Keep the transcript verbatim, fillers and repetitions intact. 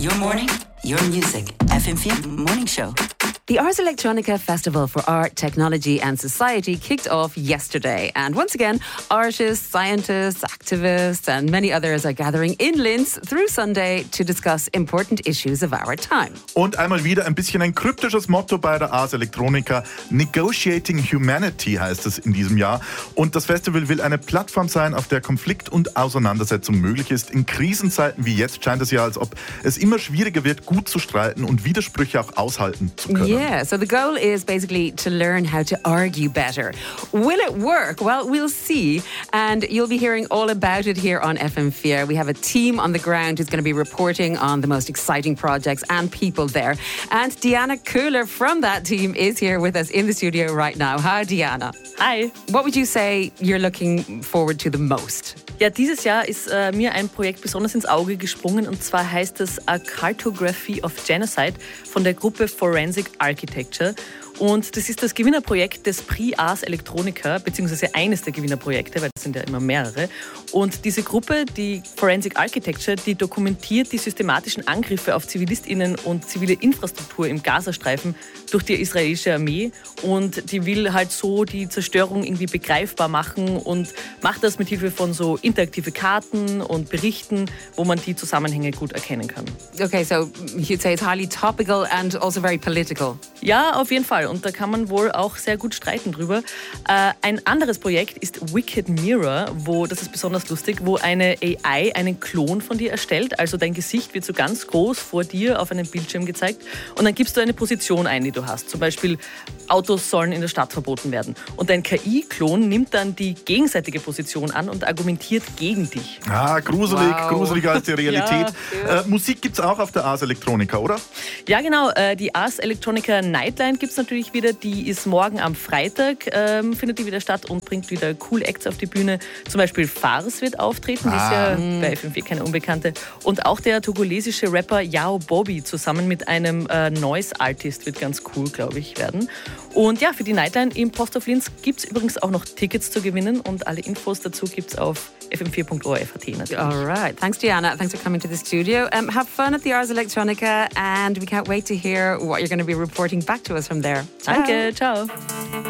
Your morning, your music. F M four Morning Show. The Ars Electronica Festival for Art, Technology and Society kicked off yesterday. And once again, artists, scientists, activists and many others are gathering in Linz through Sunday to discuss important issues of our time. Und einmal wieder ein bisschen ein kryptisches Motto bei der Ars Electronica. Negotiating Humanity heißt es in diesem Jahr. Und das Festival will eine Plattform sein, auf der Konflikt und Auseinandersetzung möglich ist. In Krisenzeiten wie jetzt scheint es ja, als ob es immer schwieriger wird, gut zu streiten und Widersprüche auch aushalten zu können. Yeah, so the goal is basically to learn how to argue better. Will it work? Well, we'll see. And you'll be hearing all about it here on F M four. We have a team on the ground who's going to be reporting on the most exciting projects and people there. And Diana Köhler from that team is here with us in the studio right now. Hi, Diana. Hi. What would you say you're looking forward to the most? Ja, dieses Jahr ist äh, mir ein Projekt besonders ins Auge gesprungen und zwar heißt es A Cartography of Genocide von der Gruppe Forensic Architecture. Und das ist das Gewinnerprojekt des Prix Ars Electronica, beziehungsweise eines der Gewinnerprojekte, weil das sind ja immer mehrere. Und diese Gruppe, die Forensic Architecture, die dokumentiert die systematischen Angriffe auf ZivilistInnen und zivile Infrastruktur im Gazastreifen durch die israelische Armee. Und die will halt so die Zerstörung irgendwie begreifbar machen und macht das mit Hilfe von so interaktive Karten und Berichten, wo man die Zusammenhänge gut erkennen kann. Okay, so you'd say it's highly topical and also very political. Ja, auf jeden Fall. Und da kann man wohl auch sehr gut streiten drüber. Äh, ein anderes Projekt ist Wicked Mirror, wo, das ist besonders lustig, wo eine A I einen Klon von dir erstellt. Also dein Gesicht wird so ganz groß vor dir auf einem Bildschirm gezeigt. Und dann gibst du eine Position ein, die du hast. Zum Beispiel, Autos sollen in der Stadt verboten werden. Und dein K I-Klon nimmt dann die gegenseitige Position an und argumentiert gegen dich. Ah, gruselig, Wow. gruseliger als die Realität. Ja. Äh, Musik gibt's auch auf der Ars Electronica, oder? Ja, genau. Äh, die Ars Electronica Nightline gibt es natürlich wieder. Die ist morgen am Freitag, ähm, findet die wieder statt und bringt wieder cool Acts auf die Bühne. Zum Beispiel Fars wird auftreten, die ist ja bei F M vier keine Unbekannte. Und auch der togolesische Rapper Yao Bobby zusammen mit einem äh, Noise Artist wird ganz cool, glaube ich, werden. Und ja, für die Nightline im Post of Linz gibt es übrigens auch noch Tickets zu gewinnen und alle Infos dazu gibt es auf f m vier punkt o r f punkt a t natürlich. All right. Thanks, Diana. Thanks for coming to the studio. Um, have fun at the Ars Electronica and we can't wait to hear what you're going to be reporting back to us from there. Danke, ciao.